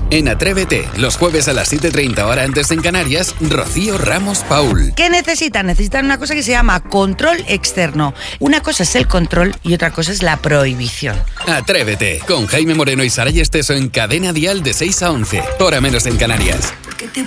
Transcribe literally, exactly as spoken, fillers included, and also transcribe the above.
En Atrévete, los jueves a las siete y treinta hora antes en Canarias, Rocío Ramos Paul. ¿Qué necesitan? Necesitan una cosa que se llama control externo. Una cosa es el control y otra cosa es la prohibición. Atrévete, con Jaime Moreno y Saray Esteso en Cadena Dial de seis a once, hora menos en Canarias. Porque te